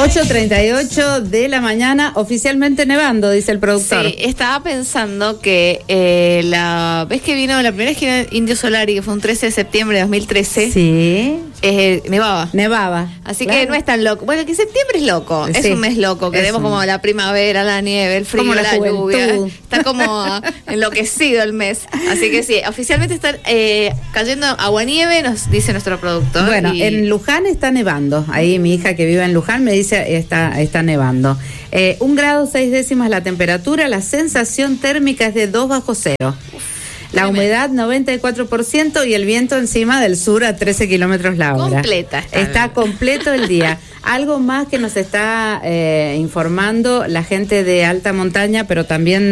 8:38 de la mañana, oficialmente nevando, dice el productor. Sí, estaba pensando que la vez que vino, la primera vez que vino Indio Solari, que fue un 13 de septiembre de 2013, sí, nevaba. Así claro. que no es tan loco. Bueno, que septiembre es loco, es un mes loco, que vemos como la primavera, la nieve, el frío, como la lluvia. Está como enloquecido el mes. Así que sí, oficialmente está cayendo aguanieve, nos dice nuestro productor. Bueno, en Luján está nevando. Ahí mi hija que vive en Luján me dice está nevando. 1 grado 6 décimas la temperatura, la sensación térmica es de 2 bajo cero. La humedad 94% y el viento encima del sur a 13 kilómetros la hora. Está completo el día. Algo más que nos está informando la gente de alta montaña, pero también